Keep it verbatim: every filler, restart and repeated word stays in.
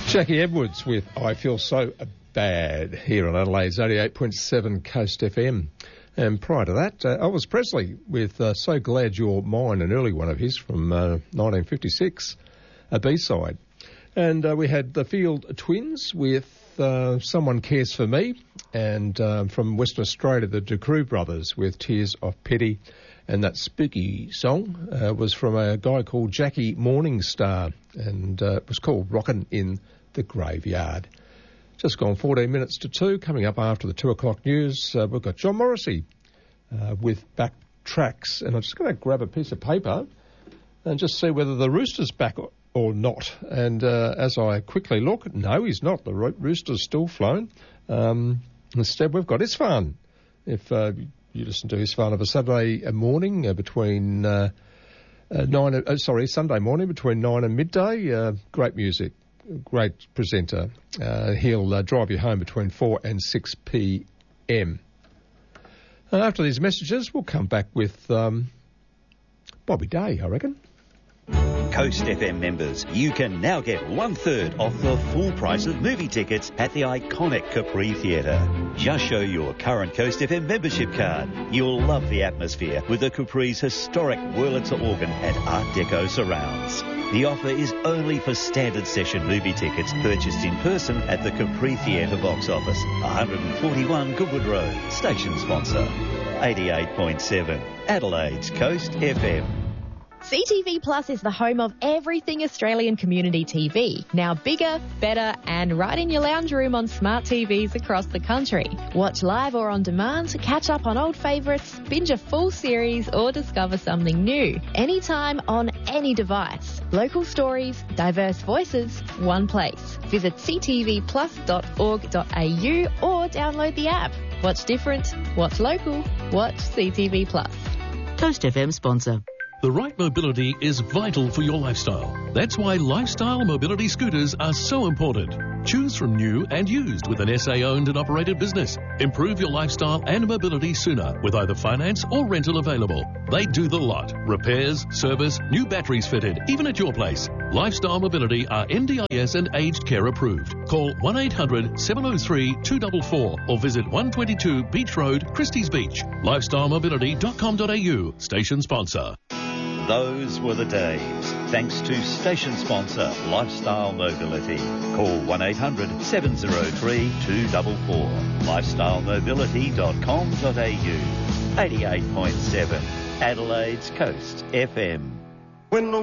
Jackie Edwards with I Feel So Bad here on Adelaide's eighty-eight point seven Coast F M. And prior to that, uh, Elvis Presley with uh, So Glad You're Mine, an early one of his from uh, nineteen fifty-six, a B-side. And uh, we had the Field Twins with uh, Someone Cares For Me, and uh, from Western Australia, the DeCrew Brothers with Tears of Pity. And that spooky song uh, was from a guy called Jackie Morningstar, and uh, it was called Rockin' in the Graveyard. Just gone fourteen minutes to two. Coming up after the two o'clock news, uh, we've got John Morrissey uh, with Backtracks. And I'm just going to grab a piece of paper and just see whether the Rooster's back or, or not. And uh, as I quickly look, no, he's not. The ro- Rooster's still flown. Um, instead, we've got Isfahan. If uh, you listen to Isfahan of a Saturday morning uh, between uh, uh, nine, uh, sorry, Sunday morning between nine and midday, uh, great music. Great presenter. Uh, he'll uh, drive you home between four and six p.m. And after these messages, we'll come back with um, Bobby Day, I reckon. Coast F M members, you can now get one third off the full price of movie tickets at the iconic Capri Theatre. Just show your current Coast F M membership card. You'll love the atmosphere with the Capri's historic Wurlitzer organ and Art Deco surrounds. The offer is only for standard session movie tickets purchased in person at the Capri Theatre box office, one forty-one Goodwood Road. Station sponsor, eighty-eight point seven Adelaide's Coast F M. C T V Plus is the home of everything Australian community T V. Now bigger, better, and right in your lounge room on smart T Vs across the country. Watch live or on demand, catch up on old favourites, binge a full series, or discover something new. Anytime, on any device. Local stories, diverse voices, one place. Visit c t v plus dot org dot a u or download the app. Watch different, watch local, watch C T V Plus. Coast F M sponsor. The right mobility is vital for your lifestyle. That's why lifestyle mobility scooters are so important. Choose from new and used with an S A-owned and operated business. Improve your lifestyle and mobility sooner with either finance or rental available. They do the lot. Repairs, service, new batteries fitted, even at your place. Lifestyle Mobility are N D I S and aged care approved. Call one eight hundred seven oh three two four four or visit one twenty-two Beach Road, Christie's Beach. lifestyle mobility dot com dot a u. Station sponsor. Those were the days. Thanks to station sponsor Lifestyle Mobility. Call one eight hundred seven oh three two four four. lifestyle mobility dot com dot a u. eighty-eight point seven Adelaide's Coast F M. When